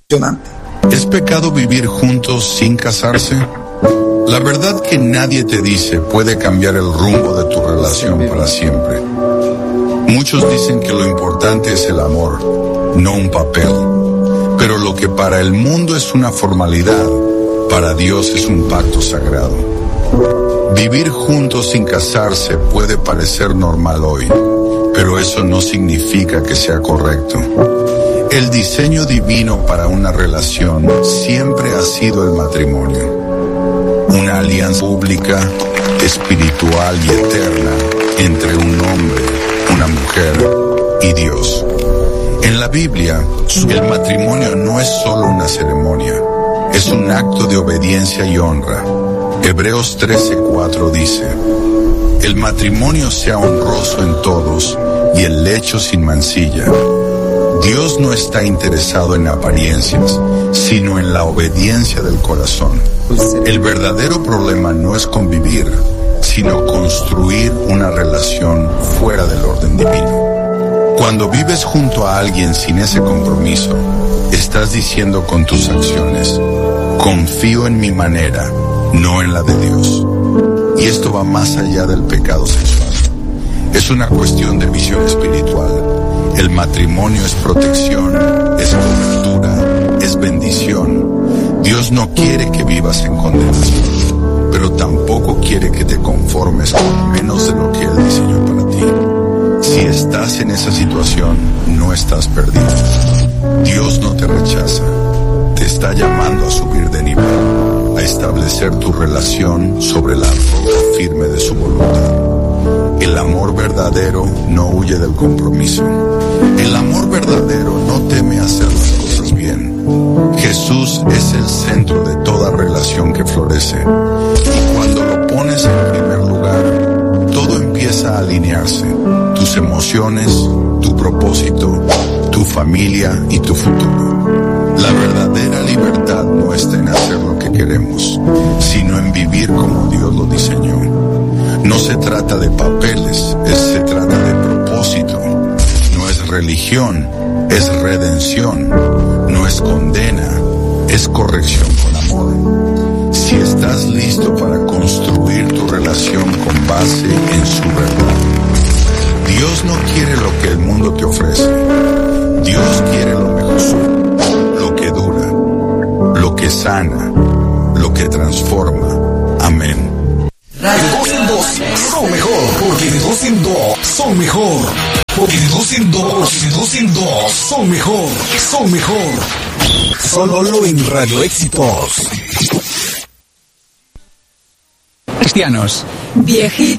¿Es pecado vivir juntos sin casarse? La verdad que nadie te dice puede cambiar el rumbo de tu relación para siempre. Muchos dicen que lo importante es el amor, no un papel. Pero lo que para el mundo es una formalidad, para Dios es un pacto sagrado. Vivir juntos sin casarse puede parecer normal hoy, pero eso no significa que sea correcto. El diseño divino para una relación siempre ha sido el matrimonio. Una alianza pública, espiritual y eterna entre un hombre, una mujer y Dios. En la Biblia, el matrimonio no es solo una ceremonia, es un acto de obediencia y honra. Hebreos 13:4 dice: el matrimonio sea honroso en todos y el lecho sin mancilla. Dios no está interesado en apariencias, sino en la obediencia del corazón. El verdadero problema no es convivir, sino construir una relación fuera del orden divino. Cuando vives junto a alguien sin ese compromiso, estás diciendo con tus acciones: confío en mi manera, no en la de Dios. Y esto va más allá del pecado sexual. Es una cuestión de visión espiritual. El matrimonio es protección, es cobertura, es bendición. Dios no quiere que vivas en condenación, pero tampoco quiere que te conformes con menos de lo que Él diseñó para ti. Si estás en esa situación, no estás perdido. Dios no te rechaza, te está llamando a subir de nivel, a establecer tu relación sobre la roca firme de su voluntad. El amor verdadero no huye del compromiso. El amor verdadero no teme hacer las cosas bien. Jesús es el centro de toda relación que florece. Y cuando lo pones en primer lugar, todo empieza a alinearse. Tus emociones, tu propósito, tu familia y tu futuro. La verdadera libertad no está en hacer lo que queremos, sino en vivir como Dios lo diseñó. No se trata de papeles, se trata de propósito. No es religión, es redención. No es condena, es corrección con amor. Si estás listo para construir tu relación con base en su verdad. Dios no quiere lo que el mundo te ofrece. Dios quiere lo mejor, lo que dura, lo que sana, lo que transforma. Amén. De 2 en 2 son mejor, porque de 2 en 2 son mejor. Porque de 2 en 2, de 2 en 2 son mejor, son mejor. Solo en Radio Éxitos. Cristianos. Viejitos.